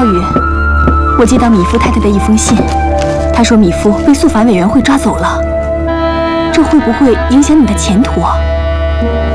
少宇，我接到米夫太太的一封信，她说米夫被肃反委员会抓走了，这会不会影响你的前途啊？